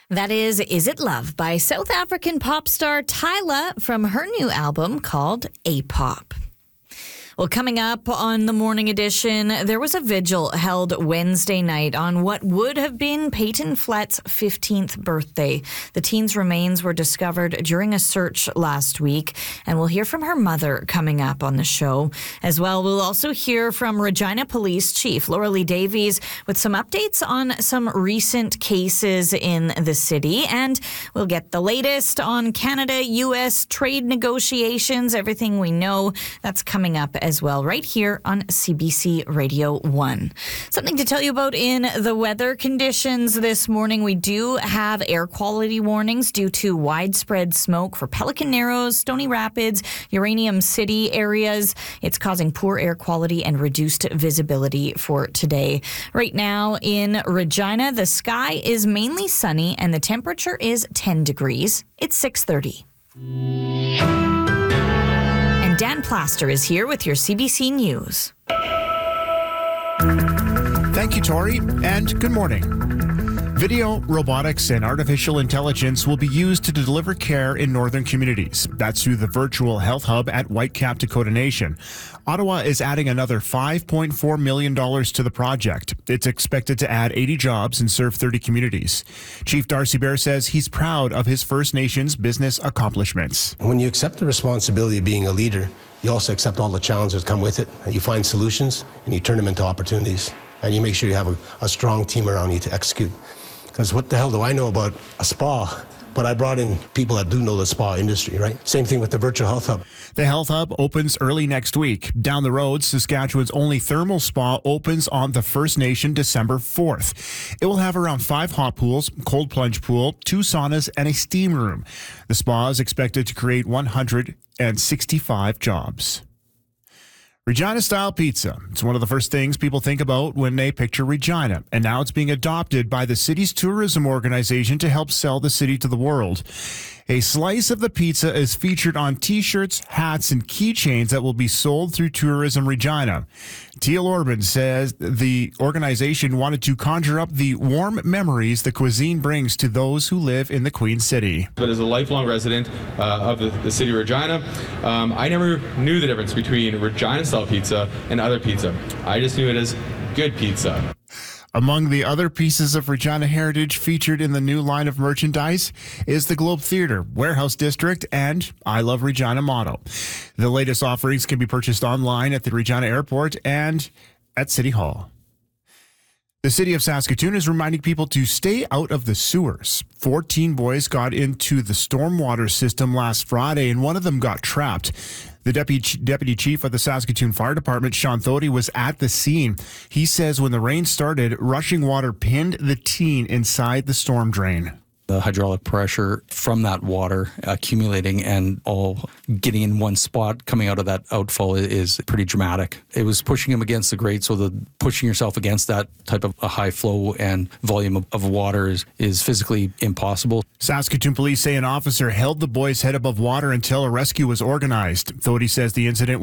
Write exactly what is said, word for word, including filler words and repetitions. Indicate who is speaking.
Speaker 1: That is Is It Love by South African pop star Tyla from her new album called A-Pop. Well, coming up on the morning edition, there was a vigil held Wednesday night on what would have been Peyton Flett's fifteenth birthday. The teen's remains were discovered during a search last week, and we'll hear from her mother coming up on the show. As well, we'll also hear from Regina Police Chief Laura Lee Davies with some updates on some recent cases in the city, and we'll get the latest on Canada U S trade negotiations, everything we know. That's coming up as well, right here on C B C Radio one. Something to tell you about in the weather conditions this morning. We do have air quality warnings due to widespread smoke for Pelican Narrows, Stony Rapids, Uranium City areas. It's causing poor air quality and reduced visibility for today. Right now in Regina, the sky is mainly sunny and the temperature is ten degrees. It's six thirty. Dan Plaster is here with your C B C News.
Speaker 2: Thank you, Tori, and good morning. Video, robotics, and artificial intelligence will be used to deliver care in northern communities. That's through the virtual health hub at Whitecap Dakota Nation. Ottawa is adding another five point four million dollars to the project. It's expected to add eighty jobs and serve thirty communities. Chief Darcy Bear says he's proud of his First Nations business accomplishments.
Speaker 3: When you accept the responsibility of being a leader, you also accept all the challenges that come with it, and you find solutions, and you turn them into opportunities. And you make sure you have a, a strong team around you to execute. Because what the hell do I know about a spa? But I brought in people that do know the spa industry, right? Same thing with the virtual health hub.
Speaker 2: The health hub opens early next week. Down the road, Saskatchewan's only thermal spa opens on the First Nation December fourth. It will have around five hot pools, cold plunge pool, two saunas, and a steam room. The spa is expected to create one hundred sixty-five jobs. Regina-style pizza. It's one of the first things people think about when they picture Regina, and now it's being adopted by the city's tourism organization to help sell the city to the world. A slice of the pizza is featured on T-shirts, hats, and keychains that will be sold through Tourism Regina. Teal Orban says the organization wanted to conjure up the warm memories the cuisine brings to those who live in the Queen City.
Speaker 4: But as a lifelong resident uh, of the, the city of Regina, um, I never knew the difference between Regina-style pizza and other pizza. I just knew it as good pizza.
Speaker 2: Among the other pieces of Regina heritage featured in the new line of merchandise is the Globe Theatre, Warehouse District, and I Love Regina motto. The latest offerings can be purchased online at the Regina Airport and at City Hall. The city of Saskatoon is reminding people to stay out of the sewers. fourteen boys got into the stormwater system last Friday, and one of them got trapped. The deputy, deputy chief of the Saskatoon Fire Department, Sean Thody, was at the scene. He says when the rain started, rushing water pinned the teen inside the storm drain.
Speaker 5: The hydraulic pressure from that water accumulating and all getting in one spot coming out of that outfall is pretty dramatic. It was pushing him against the grate, so the pushing yourself against that type of a high flow and volume of, of water is, is physically impossible.
Speaker 2: Saskatoon police say an officer held the boy's head above water until a rescue was organized. Thody says the incident